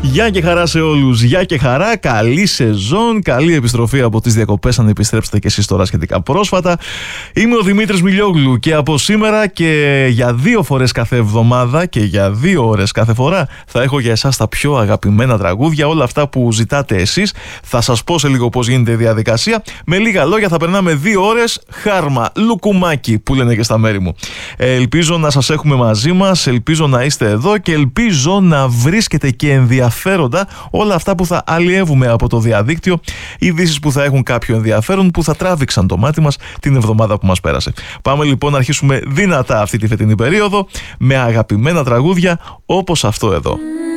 Γεια και χαρά σε όλους, γεια και χαρά, καλή σεζόν, καλή επιστροφή από τις διακοπές αν επιστρέψετε και εσείς τώρα σχετικά πρόσφατα. Είμαι ο Δημήτρης Μιλιόγλου και από σήμερα και για 2 φορές κάθε εβδομάδα και για 2 ώρες κάθε φορά θα έχω για εσάς τα πιο αγαπημένα τραγούδια, όλα αυτά που ζητάτε εσείς. Θα σας πω σε λίγο πώς γίνεται η διαδικασία. Με λίγα λόγια θα περνάμε 2 ώρες χάρμα, λουκουμάκι που λένε και στα μέρη μου. Ελπίζω να σας έχουμε μαζί μας, ελπίζω να είστε εδώ και ελπίζω να βρίσκετε και ενδιαφέροντα όλα αυτά που θα αλλιεύουμε από το διαδίκτυο, ειδήσεις που θα έχουν κάποιο ενδιαφέρον, που θα τράβηξαν το μάτι μας την εβδομάδα που μας πέρασε. Πάμε λοιπόν να αρχίσουμε δυνατά αυτή τη φετινή περίοδο με αγαπημένα τραγούδια όπως αυτό εδώ.